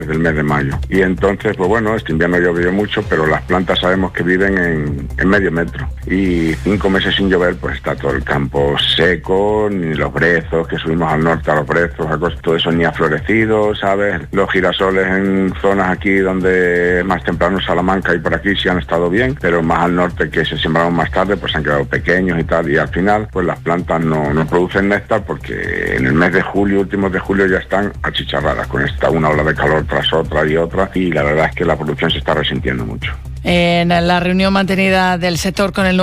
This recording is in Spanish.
desde el mes de mayo. Y entonces, pues bueno, este invierno llovió mucho, pero las plantas sabemos que viven en medio metro. Y 5 meses sin llover, pues está todo el campo seco, ni los brezos, que subimos al norte a los brezos, todo eso ni ha florecido, ¿sabes? Los girasoles en zonas aquí donde más temprano, Salamanca y por aquí sí han estado bien, pero más al norte, que se sembraron más tarde, pues han quedado pequeños y tal, y al final, pues las plantas no producen néctar porque en el mes de julio, últimos de julio, ya están achicharradas con una ola de calor tras otra y otra, y la verdad es que la producción se está resintiendo mucho. En la reunión mantenida del sector con el